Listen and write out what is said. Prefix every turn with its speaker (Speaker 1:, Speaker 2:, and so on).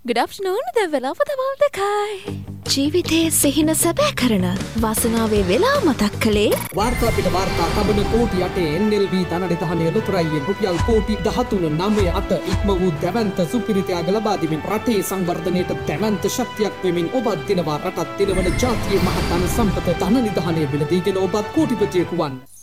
Speaker 1: Good afternoon, දැන් වෙලාව දවල් 2යි.
Speaker 2: ජීවිතයේ සිහින සැබෑ කරන වාසනාවේ වෙලා මතක් කළේ
Speaker 3: වාර්තා පිට වාර්තා තබන කෝටි 8 NLB ධනනිධානයේ ලොතරැයියෙන් රුපියල් කෝටි 13.98 ඉක්ම වූ දැවැන්ත සුපිරිතයාග ලබා දෙමින් රටේ සංවර්ධනයට දැවැන්ත ශක්තියක් වෙමින් ඔබත් දිනවා රටත් දිනවන ජාතියේ මහතන සම්පත ධනනිධානයේ මිලදීගෙන ඔබත් කෝටිපතියෙකු වන්න.